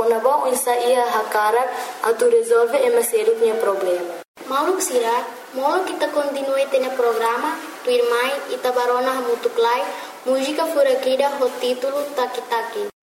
na bom isa ia hakarap atu resolve e maseli punya problema. Mauluk sira, molo kita continue tene programa, tu irmai ita barona hamutuklai, música furakida ho título Taki Taki.